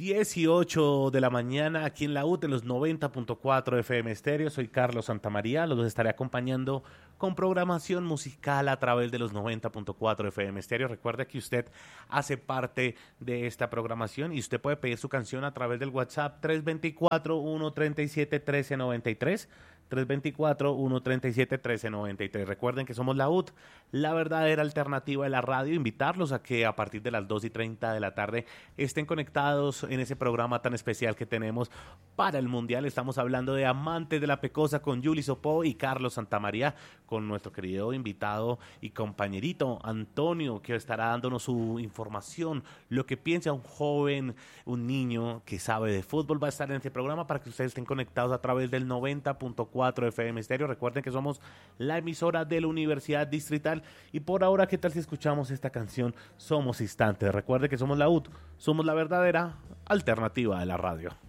18 de la mañana aquí en la UT, en los 90.4 FM Estéreo. Soy Carlos Santamaría, los estaré acompañando con programación musical a través de los 90.4 FM Estéreo. Recuerde que usted hace parte de esta programación y usted puede pedir su canción a través del WhatsApp 324-137-1393. 324-137-1393. Recuerden que somos la UT, la verdadera alternativa de la radio. Invitarlos a que a partir de las 2:30 de la tarde estén conectados en ese programa tan especial que tenemos para el Mundial. Estamos hablando de Amantes de la Pecosa con Yuli Sopó y Carlos Santamaría, con nuestro querido invitado y compañerito Antonio, que estará dándonos su información, lo que piensa un joven, un niño que sabe de fútbol. Va a estar en este programa para que ustedes estén conectados a través del 90.4 FM Estéreo. Recuerden que somos la emisora de la Universidad Distrital. Y por ahora, ¿qué tal si escuchamos esta canción? Somos Instantes. Recuerden que somos la UT, somos la verdadera alternativa de la radio.